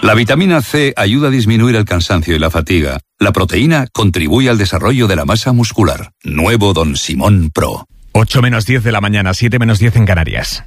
La vitamina C ayuda a disminuir el cansancio y la fatiga. La proteína contribuye al desarrollo de la masa muscular. Nuevo Don Simón Pro. 8 menos 10 de la mañana, 7 menos 10 en Canarias.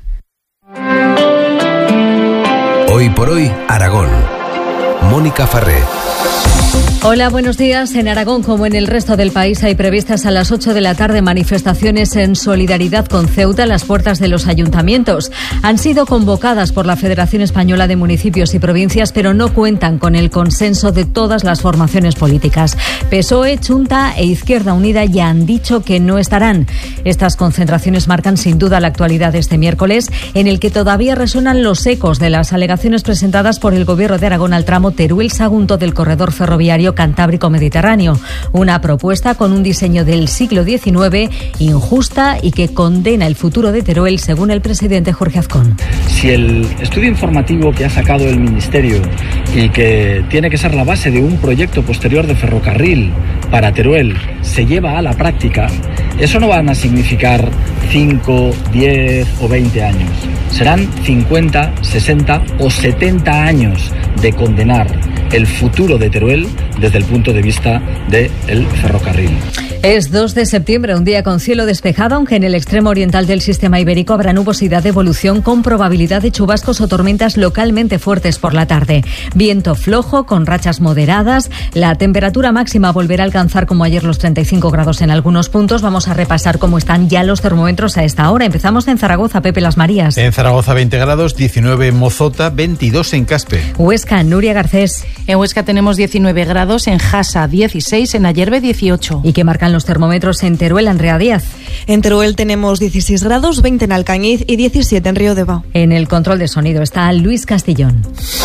Hoy por hoy, Aragón. Mónica Farré. Hola, buenos días. En Aragón, como en el resto del país, hay previstas a las 8 de la tarde manifestaciones en solidaridad con Ceuta en las puertas de los ayuntamientos. Han sido convocadas por la Federación Española de Municipios y Provincias, pero no cuentan con el consenso de todas las formaciones políticas. PSOE, Chunta e Izquierda Unida ya han dicho que no estarán. Estas concentraciones marcan sin duda la actualidad de este miércoles, en el que todavía resuenan los ecos de las alegaciones presentadas por el Gobierno de Aragón al tramo Teruel-Sagunto del corredor ferroviario Cantábrico-Mediterráneo. Una propuesta con un diseño del siglo XIX, injusta y que condena el futuro de Teruel, según el presidente Jorge Azcón. Si el estudio informativo que ha sacado el Ministerio y que tiene que ser la base de un proyecto posterior de ferrocarril para Teruel se lleva a la práctica, eso no van a significar 5, 10 o 20 años. Serán 50, 60 o 70 años de condenar el futuro de Teruel desde el punto de vista del ferrocarril. Es 2 de septiembre, un día con cielo despejado, aunque en el extremo oriental del sistema ibérico habrá nubosidad de evolución con probabilidad de chubascos o tormentas localmente fuertes por la tarde. Viento flojo con rachas moderadas. La temperatura máxima volverá a alcanzar como ayer los 35 grados en algunos puntos. Vamos a repasar cómo están ya los termómetros a esta hora. Empezamos en Zaragoza, Pepe Las Marías. En Zaragoza 20 grados, 19 en Mozota, 22 en Caspe. Huesca, Nuria Garcés. En Huesca tenemos 19 grados, en Jasa 16, en Ayerbe 18. ¿Y qué marcan los termómetros en Teruel, Andrea Díaz? En Teruel tenemos 16 grados, 20 en Alcañiz y 17 en Riodeva. En el control de sonido está Luis Castillón.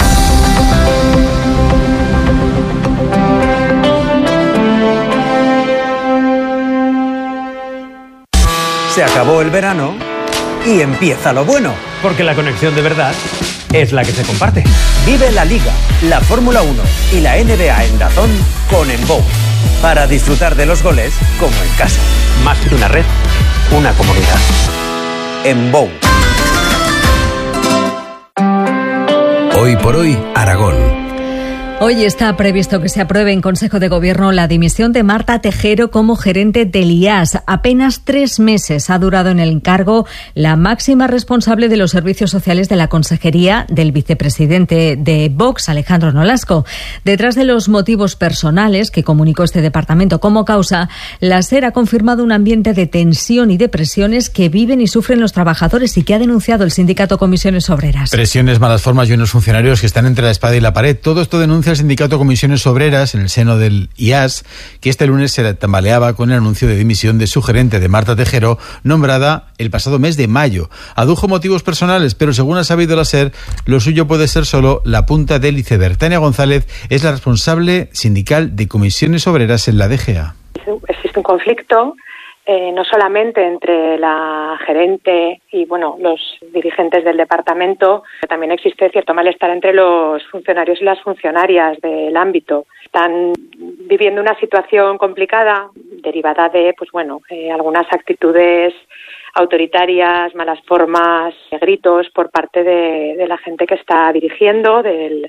Se acabó el verano y empieza lo bueno. Porque la conexión de verdad es la que se comparte. Vive la Liga, la Fórmula 1 y la NBA en DAZN con Embow. Para disfrutar de los goles como en casa. Más que una red, una comunidad. Embow. Hoy por hoy, Aragón. Hoy está previsto que se apruebe en Consejo de Gobierno la dimisión de Marta Tejero como gerente del IAS. Apenas 3 meses ha durado en el encargo la máxima responsable de los servicios sociales de la consejería del vicepresidente de Vox, Alejandro Nolasco. Detrás de los motivos personales que comunicó este departamento como causa, la SER ha confirmado un ambiente de tensión y de presiones que viven y sufren los trabajadores y que ha denunciado el sindicato Comisiones Obreras. Presiones, malas formas y unos funcionarios que están entre la espada y la pared. Todo esto denuncia el sindicato Comisiones Obreras en el seno del IAS, que este lunes se tambaleaba con el anuncio de dimisión de su gerente, de Marta Tejero, nombrada el pasado mes de mayo. Adujo motivos personales, pero según ha sabido la SER, lo suyo puede ser solo la punta del iceberg. Tania González es la responsable sindical de Comisiones Obreras en la DGA. Existe un conflicto no solamente entre la gerente y los dirigentes del departamento, también existe cierto malestar entre los funcionarios y las funcionarias del ámbito. Están viviendo una situación complicada derivada de algunas actitudes autoritarias, malas formas, gritos por parte de la gente que está dirigiendo, del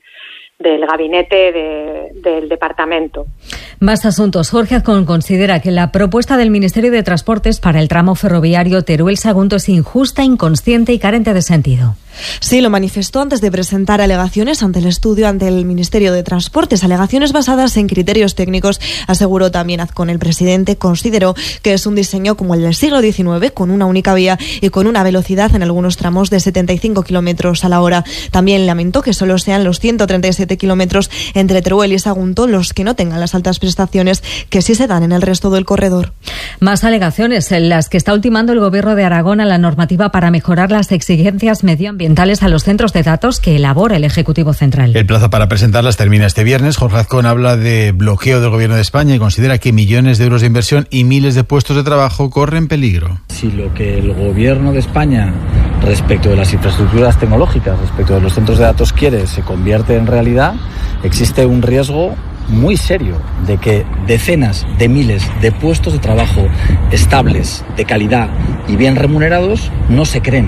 gabinete del departamento. Más asuntos. Jorge Azcón considera que la propuesta del Ministerio de Transportes para el tramo ferroviario Teruel-Sagunto es injusta, inconsciente y carente de sentido. Sí, lo manifestó antes de presentar alegaciones ante el estudio ante el Ministerio de Transportes. Alegaciones basadas en criterios técnicos, aseguró también Azcón. El presidente consideró que es un diseño como el del siglo XIX, con una única vía y con una velocidad en algunos tramos de 75 kilómetros a la hora. También lamentó que solo sean los 137 kilómetros entre Teruel y Sagunto los que no tengan las altas prestaciones que sí se dan en el resto del corredor. Más alegaciones, en las que está ultimando el Gobierno de Aragón a la normativa para mejorar las exigencias medioambientales a los centros de datos que elabora el Ejecutivo Central. El plazo para presentarlas termina este viernes. Jorge Azcón habla de bloqueo del Gobierno de España y considera que millones de euros de inversión y miles de puestos de trabajo corren peligro. Si lo que el Gobierno de España respecto de las infraestructuras tecnológicas, respecto de los centros de datos quiere, se convierte en realidad, existe un riesgo muy serio de que decenas de miles de puestos de trabajo estables, de calidad y bien remunerados no se creen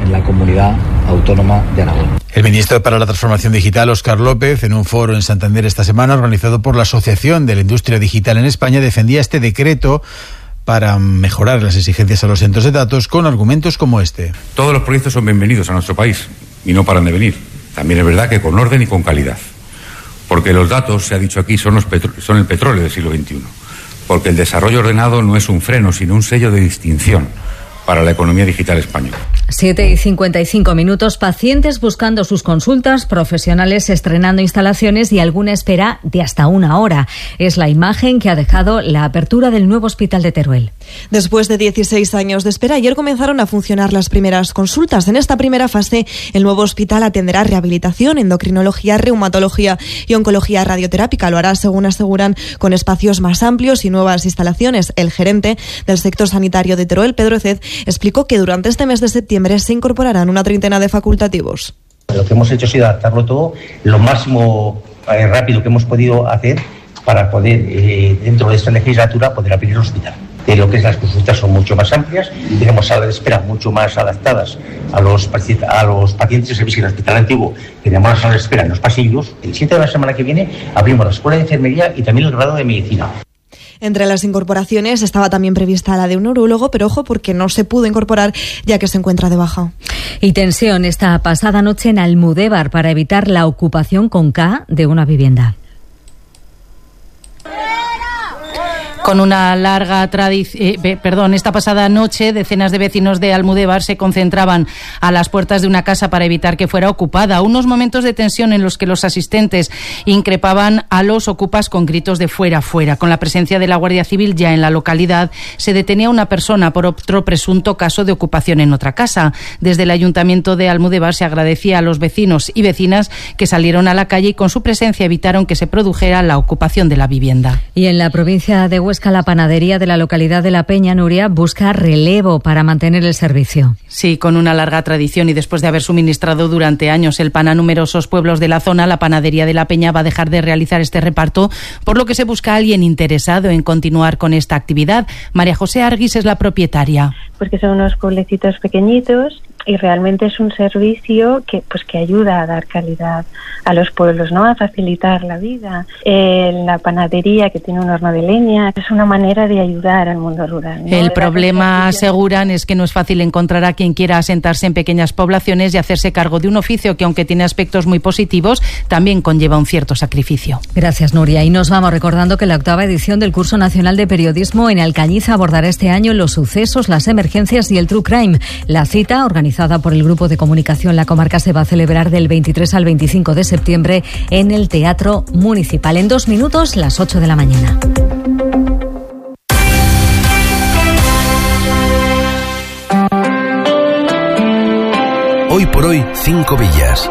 en la comunidad autónoma de Aragón. El ministro para la Transformación Digital, Óscar López, en un foro en Santander esta semana organizado por la Asociación de la Industria Digital en España, defendía este decreto para mejorar las exigencias a los centros de datos con argumentos como este. Todos los proyectos son bienvenidos a nuestro país y no paran de venir. También es verdad que con orden y con calidad. Porque los datos, se ha dicho aquí, son el petróleo del siglo XXI. Porque el desarrollo ordenado no es un freno, sino un sello de distinción para la economía digital española. 7:55, pacientes buscando sus consultas, profesionales estrenando instalaciones y alguna espera de hasta 1 hora. Es la imagen que ha dejado la apertura del nuevo hospital de Teruel. Después de 16 años de espera, ayer comenzaron a funcionar las primeras consultas. En esta primera fase, el nuevo hospital atenderá rehabilitación, endocrinología, reumatología y oncología radioterápica. Lo hará, según aseguran, con espacios más amplios y nuevas instalaciones. El gerente del sector sanitario de Teruel, Pedro Eced, explicó que durante este mes de septiembre se incorporarán una 30 de facultativos. Lo que hemos hecho ha sido adaptarlo todo lo máximo rápido que hemos podido hacer para poder, dentro de esta legislatura, poder abrir el hospital. Lo que es las consultas son mucho más amplias, tenemos salas de espera mucho más adaptadas a los pacientes. Sabéis que en el hospital antiguo teníamos las salas de espera en los pasillos. El 7 de la semana que viene abrimos la escuela de enfermería y también el grado de medicina. Entre las incorporaciones estaba también prevista la de un neurólogo, pero ojo porque no se pudo incorporar ya que se encuentra de baja. Y tensión esta pasada noche en Almudévar para evitar la ocupación con K de una vivienda. Con una larga esta pasada noche, decenas de vecinos de Almudévar se concentraban a las puertas de una casa para evitar que fuera ocupada. Unos momentos de tensión en los que los asistentes increpaban a los ocupas con gritos de fuera, fuera. Con la presencia de la Guardia Civil ya en la localidad, se detenía a una persona por otro presunto caso de ocupación en otra casa. Desde el Ayuntamiento de Almudévar se agradecía a los vecinos y vecinas que salieron a la calle y con su presencia evitaron que se produjera la ocupación de la vivienda. Y en la provincia de Huesca, la panadería de la localidad de La Peña, Nuria, busca relevo para mantener el servicio. Sí, con una larga tradición y después de haber suministrado durante años el pan a numerosos pueblos de la zona, la panadería de La Peña va a dejar de realizar este reparto, por lo que se busca a alguien interesado en continuar con esta actividad. María José Arguis es la propietaria. Pues que son unos pueblecitos pequeñitos y realmente es un servicio que ayuda a dar calidad a los pueblos, ¿no? A facilitar la vida. La panadería, que tiene un horno de leña, es una manera de ayudar al mundo rural, ¿no? El problema, aseguran, es que no es fácil encontrar a quien quiera asentarse en pequeñas poblaciones y hacerse cargo de un oficio que, aunque tiene aspectos muy positivos, también conlleva un cierto sacrificio. Gracias, Nuria. Y nos vamos recordando que la 8ª edición del Curso Nacional de Periodismo en Alcañiz abordará este año los sucesos, las emergencias y el true crime. La cita, organizada por el Grupo de Comunicación La Comarca, se va a celebrar del 23 al 25 de septiembre en el Teatro Municipal. En 2 minutos, las 8 de la mañana. Hoy por hoy, 5 villas.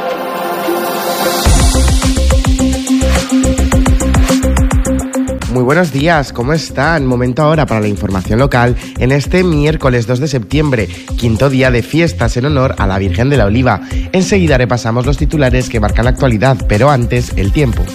Muy buenos días, ¿cómo están? Momento ahora para la información local en este miércoles 2 de septiembre, 5º día de fiestas en honor a la Virgen de la Oliva. Enseguida repasamos los titulares que marcan la actualidad, pero antes el tiempo.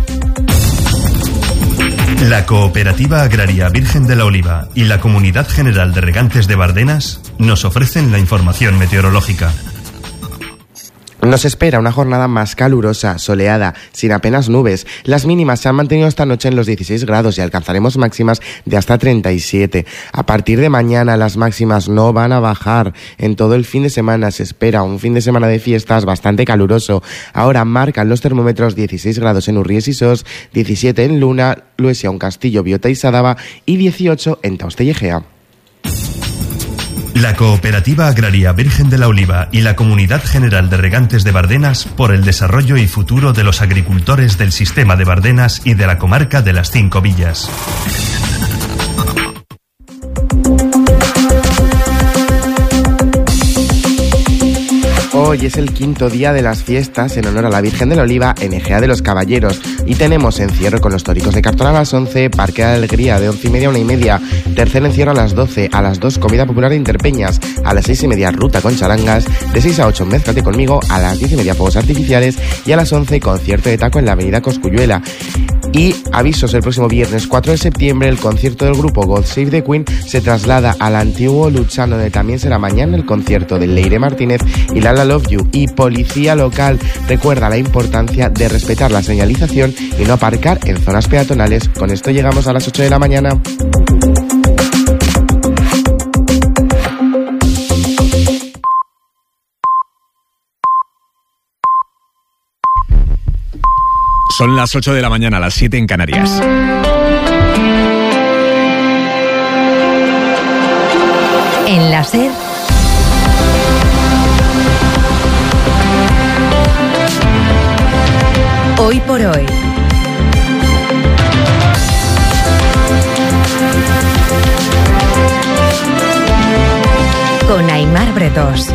La Cooperativa Agraria Virgen de la Oliva y la Comunidad General de Regantes de Bardenas nos ofrecen la información meteorológica. Nos espera una jornada más calurosa, soleada, sin apenas nubes. Las mínimas se han mantenido esta noche en los 16 grados y alcanzaremos máximas de hasta 37. A partir de mañana las máximas no van a bajar. En todo el fin de semana se espera un fin de semana de fiestas bastante caluroso. Ahora marcan los termómetros 16 grados en Urries y Sos, 17 en Luna, Luesia, Un Castillo, Biota y Sadaba y 18 en Tauste y Egea. La Cooperativa Agraria Virgen de la Oliva y la Comunidad General de Regantes de Bardenas por el desarrollo y futuro de los agricultores del sistema de Bardenas y de la comarca de las 5 villas. Hoy es el 5º día de las fiestas en honor a la Virgen de la Oliva en Ejea de los Caballeros y tenemos encierro con los Toricos de Cartón a las 11, Parque de Alegría de 11:30 a 1:30, tercer encierro a las 12, a las 2 comida popular de Interpeñas, a las 6:30 ruta con charangas, de 6 a 8 mézclate conmigo, a las 10:30 fuegos artificiales y a las 11 concierto de taco en la avenida Cosculluela. Y avisos, el próximo viernes 4 de septiembre el concierto del grupo God Save the Queen se traslada al antiguo Luchano, donde también será mañana el concierto de Leire Martínez y Lala Love You. Y policía local recuerda la importancia de respetar la señalización y no aparcar en zonas peatonales. Con esto llegamos a las 8 de la mañana. Son las 8 de la mañana, las 7 en Canarias. En la SER, Hoy por Hoy. Con Aimar Bretos.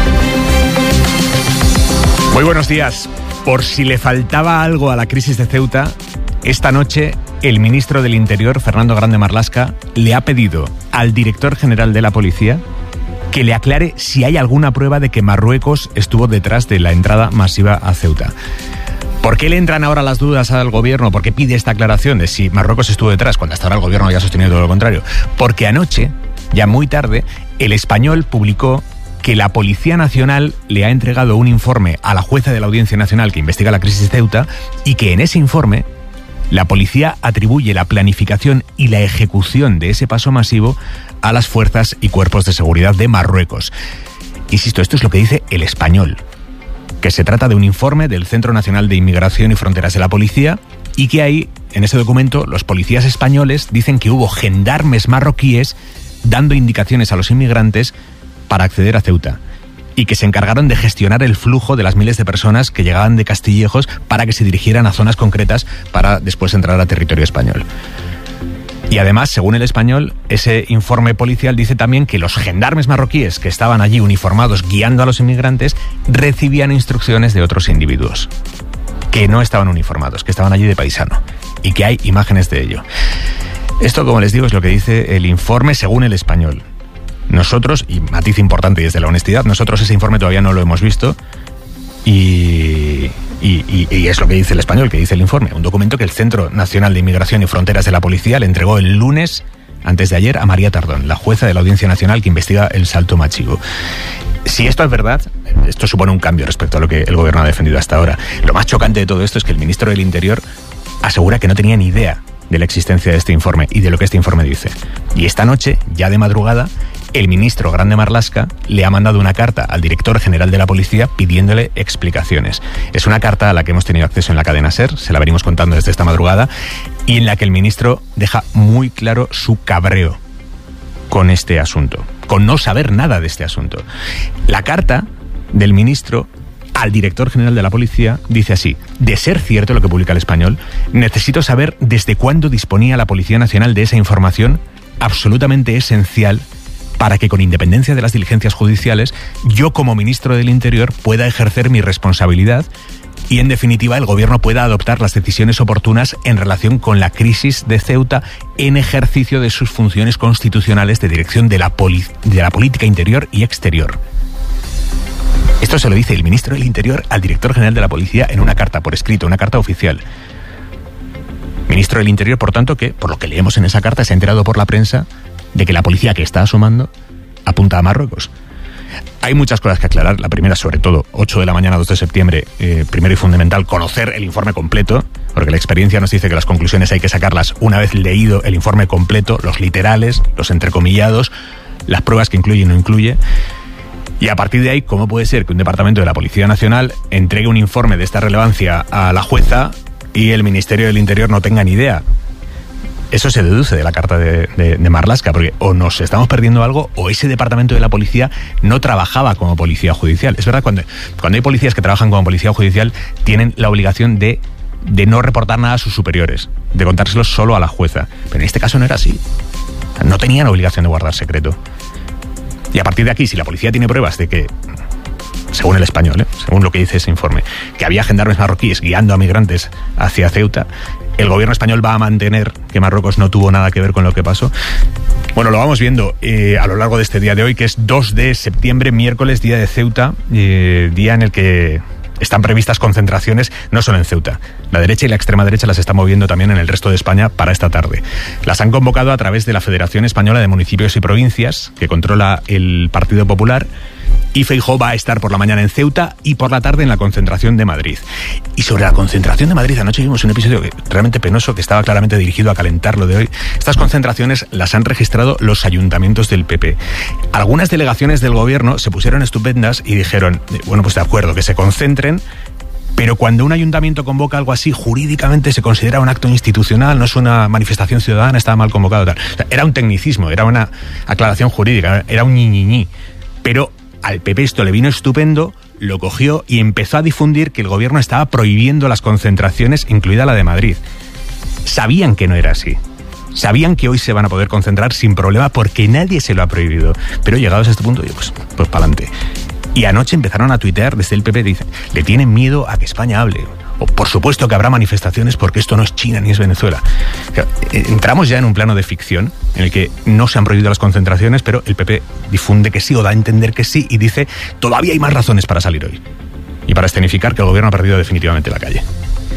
Muy buenos días. Por si le faltaba algo a la crisis de Ceuta, esta noche el ministro del Interior, Fernando Grande Marlaska, le ha pedido al director general de la policía que le aclare si hay alguna prueba de que Marruecos estuvo detrás de la entrada masiva a Ceuta. ¿Por qué le entran ahora las dudas al gobierno? ¿Por qué pide esta aclaración de si Marruecos estuvo detrás cuando hasta ahora el gobierno había sostenido todo lo contrario? Porque anoche, ya muy tarde, El Español publicó que la Policía Nacional le ha entregado un informe a la jueza de la Audiencia Nacional que investiga la crisis de Ceuta y que en ese informe la policía atribuye la planificación y la ejecución de ese paso masivo a las fuerzas y cuerpos de seguridad de Marruecos. Insisto, esto es lo que dice El Español, que se trata de un informe del Centro Nacional de Inmigración y Fronteras de la Policía y que ahí, en ese documento, los policías españoles dicen que hubo gendarmes marroquíes dando indicaciones a los inmigrantes para acceder a Ceuta y que se encargaron de gestionar el flujo de las miles de personas que llegaban de Castillejos para que se dirigieran a zonas concretas para después entrar a territorio español. Y además, según El Español, ese informe policial dice también que los gendarmes marroquíes que estaban allí uniformados guiando a los inmigrantes recibían instrucciones de otros individuos que no estaban uniformados, que estaban allí de paisano y que hay imágenes de ello. Esto, como les digo, es lo que dice el informe según El Español. Nosotros, y matiz importante desde la honestidad, nosotros ese informe todavía no lo hemos visto y es lo que dice El Español, que dice el informe. Un documento que el Centro Nacional de Inmigración y Fronteras de la Policía le entregó el lunes, antes de ayer, a María Tardón, la jueza de la Audiencia Nacional que investiga el Salto Machigo. Si esto es verdad, esto supone un cambio respecto a lo que el gobierno ha defendido hasta ahora. Lo más chocante de todo esto es que el ministro del Interior asegura que no tenía ni idea de la existencia de este informe y de lo que este informe dice. Y esta noche, ya de madrugada, el ministro Grande Marlaska le ha mandado una carta al director general de la policía pidiéndole explicaciones. Es una carta a la que hemos tenido acceso en la cadena SER, se la venimos contando desde esta madrugada, y en la que el ministro deja muy claro su cabreo con este asunto, con no saber nada de este asunto. La carta del ministro al director general de la policía dice así: de ser cierto lo que publica El Español, necesito saber desde cuándo disponía la Policía Nacional de esa información absolutamente esencial para que, con independencia de las diligencias judiciales, yo como ministro del Interior pueda ejercer mi responsabilidad y, en definitiva, el gobierno pueda adoptar las decisiones oportunas en relación con la crisis de Ceuta en ejercicio de sus funciones constitucionales de dirección de la política interior y exterior. Esto se lo dice el ministro del Interior al director general de la policía en una carta por escrito, una carta oficial. Ministro del Interior, por tanto, que, por lo que leemos en esa carta, se ha enterado por la prensa de que la policía que está asomando apunta a Marruecos. Hay muchas cosas que aclarar. La primera, sobre todo, 8 de la mañana, 2 de septiembre, primero y fundamental, conocer el informe completo, porque la experiencia nos dice que las conclusiones hay que sacarlas una vez leído el informe completo, los literales, los entrecomillados, las pruebas que incluye y no incluye. Y a partir de ahí, ¿cómo puede ser que un departamento de la Policía Nacional entregue un informe de esta relevancia a la jueza y el Ministerio del Interior no tenga ni idea? Eso se deduce de la carta de Marlaska, porque o nos estamos perdiendo algo o ese departamento de la policía no trabajaba como policía judicial. Es verdad, cuando hay policías que trabajan como policía judicial, tienen la obligación de no reportar nada a sus superiores, de contárselos solo a la jueza. Pero en este caso no era así. No tenían obligación de guardar secreto. Y a partir de aquí, si la policía tiene pruebas de que según El Español, según lo que dice ese informe, que había gendarmes marroquíes guiando a migrantes hacia Ceuta, el gobierno español va a mantener que Marruecos no tuvo nada que ver con lo que pasó. Bueno, lo vamos viendo a lo largo de este día de hoy, que es 2 de septiembre, miércoles, día de Ceuta, día en el que están previstas concentraciones no solo en Ceuta. La derecha y la extrema derecha las están moviendo también en el resto de España para esta tarde. Las han convocado a través de la Federación Española de Municipios y Provincias, que controla el Partido Popular, y Feijóo va a estar por la mañana en Ceuta y por la tarde en la concentración de Madrid. Y sobre la concentración de Madrid, anoche vimos un episodio realmente penoso que estaba claramente dirigido a calentar lo de hoy. Estas concentraciones las han registrado los ayuntamientos del PP. Algunas delegaciones del gobierno se pusieron estupendas y dijeron, bueno, pues de acuerdo, que se concentren, pero cuando un ayuntamiento convoca algo así, jurídicamente se considera un acto institucional, no es una manifestación ciudadana, estaba mal convocado, tal. O sea, era un tecnicismo, era una aclaración jurídica, era un ñiñiñi. Pero al PP esto le vino estupendo, lo cogió y empezó a difundir que el gobierno estaba prohibiendo las concentraciones, incluida la de Madrid. Sabían que no era así. Sabían que hoy se van a poder concentrar sin problema porque nadie se lo ha prohibido. Pero llegados a este punto, pues para adelante. Y anoche empezaron a tuitear desde el PP, dicen, le tienen miedo a que España hable. O por supuesto que habrá manifestaciones porque esto no es China ni es Venezuela. O sea, entramos ya en un plano de ficción en el que no se han prohibido las concentraciones, pero el PP difunde que sí o da a entender que sí y dice, todavía hay más razones para salir hoy. Y para escenificar que el gobierno ha perdido definitivamente la calle.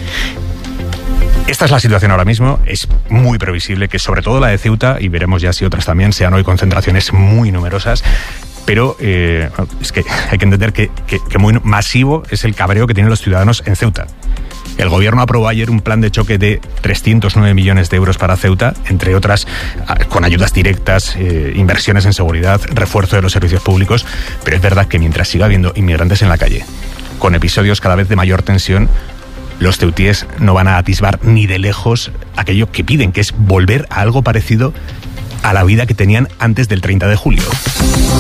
Esta es la situación ahora mismo. Es muy previsible que sobre todo la de Ceuta, y veremos ya si otras también, sean hoy concentraciones muy numerosas. Pero es que hay que entender que muy masivo es el cabreo que tienen los ciudadanos en Ceuta. El gobierno aprobó ayer un plan de choque de 309 millones de euros para Ceuta, entre otras con ayudas directas, inversiones en seguridad, refuerzo de los servicios públicos. Pero es verdad que mientras siga habiendo inmigrantes en la calle, con episodios cada vez de mayor tensión, los ceutíes no van a atisbar ni de lejos aquello que piden, que es volver a algo parecido a la vida que tenían antes del 30 de julio.